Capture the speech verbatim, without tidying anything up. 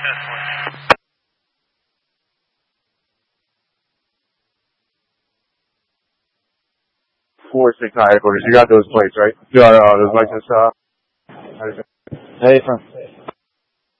Four six high headquarters. You got those plates, right? You got uh, those license. Uh, Hey, from